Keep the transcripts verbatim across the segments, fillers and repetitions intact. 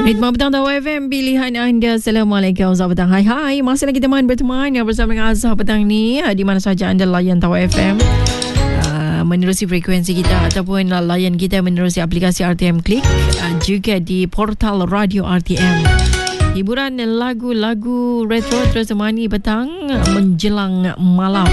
Ritma Petang Tahu F M, pilihan anda. Assalamualaikum, selamat petang. Hai hai, masih lagi teman berteman yang bersama dengan Azhar petang ni. Di mana saja anda layan Tahu F M, uh, menerusi frekuensi kita ataupun uh, layan kita menerusi aplikasi R T M Klik, uh, juga di portal radio R T M. Hiburan lagu-lagu retro terus temani petang menjelang malam.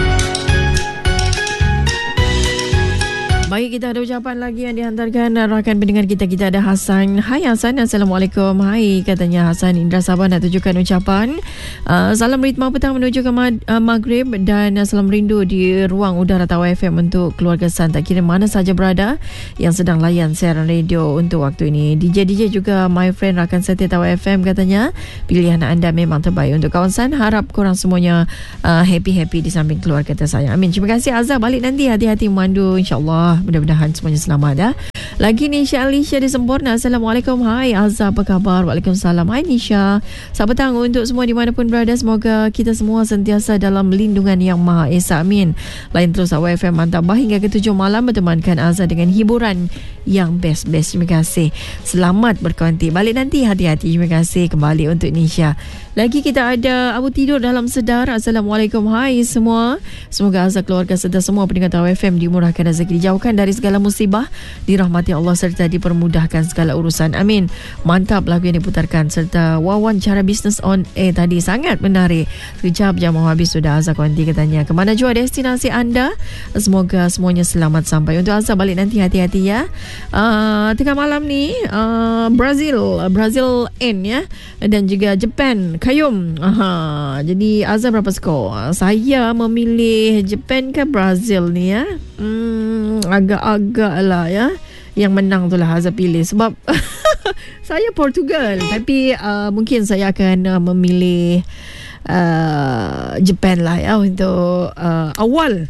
Baik, kita ada ucapan lagi yang dihantarkan rakan pendengar kita. Kita ada Hasan. Hai Hasan, Assalamualaikum. Hai, katanya Hasan Indra Sabah nak tunjukkan ucapan. Uh, salam ritma petang menuju ke ma- uh, Maghrib dan uh, salam rindu di ruang udara Tahu F M untuk keluarga San. Tak kira mana saja berada yang sedang layan siaran radio untuk waktu ini. D J D J juga my friend rakan setia Tahu F M katanya. Pilihan anda memang terbaik untuk kawan San. Harap korang semuanya uh, happy-happy di samping keluarga tersayang. Amin. Terima kasih Azhar. Balik nanti hati-hati memandu, insyaAllah. Mudah-mudahan semuanya selamat dah. Lagi Nisha Alicia di Sempurna. Assalamualaikum. Hai Azhar, apa khabar? Waalaikumsalam. Hai Nisha. Selamat petang untuk semua di manapun berada. Semoga kita semua sentiasa dalam lindungan Yang Maha Esa. Amin. Lain terus Tahu F M mantap bah hingga ke tujuh malam bertemankan Azhar dengan hiburan yang best-best. Terima kasih. Selamat berkonti. Balik nanti hati-hati. Terima kasih kembali untuk Nisha. Lagi kita ada Abu Tidur Dalam Sedar. Assalamualaikum. Hai semua. Semoga Azhar, keluarga serta semua pendengar Tahu F M dimurahkan rezeki, dijauhkan dari segala musibah, dirahmati Allah serta dipermudahkan segala urusan. Amin. Mantap lagu yang diputarkan serta wawancara bisnes on air tadi sangat menarik. Sekejap jam mau habis sudah Azhar konti katanya. Kemana jua destinasi anda? Semoga semuanya selamat sampai. Untuk Azhar balik nanti hati-hati ya. Uh, tengah malam ni uh, Brazil Brazil N ya, dan juga Japan Kayum. Aha. Jadi Azhar berapa skor? Saya memilih Japan ke Brazil ni ya. Hmm, agak-agak lah ya. Yang menang tu lah Azhar pilih sebab saya Portugal, tapi uh, mungkin saya akan uh, memilih uh, Japan lah ya untuk uh, awal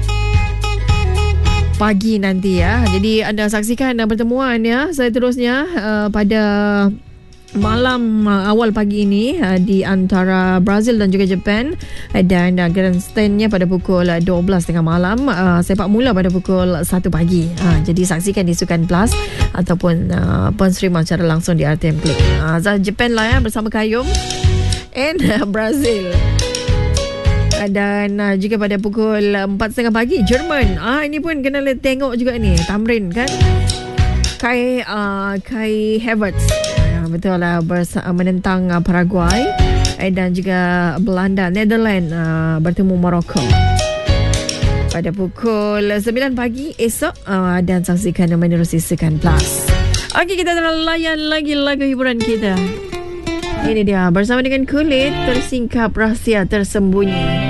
pagi nanti ya. Jadi anda saksikan uh, pertemuan ya saya terusnya uh, pada malam uh, awal pagi ini uh, di antara Brazil dan juga Japan, uh, dan uh, grandstandnya pada pukul uh, dua belas tengah malam, uh, sepak mula pada pukul satu pagi. Uh, jadi saksikan di Sukan Plus ataupun uh, penstreaman secara langsung di R T M Klik. Uh, Japan lah ya bersama Kayum and uh, Brazil. Uh, dan uh, juga pada pukul empat tiga puluh pagi Jerman. Ah uh, ini pun kena tengok juga ni Tamrin kan. Kai uh, Kai Havertz. Betul lah, bersa- menentang uh, Paraguay, eh, dan juga Belanda, Netherlands uh, bertemu Morocco pada pukul sembilan pagi esok, uh, dan saksikan menerusi Sukan Plus. Okey, kita akan layan lagi lagu hiburan kita. Ini dia bersama dengan Kulit Tersingkap Rahsia Tersembunyi.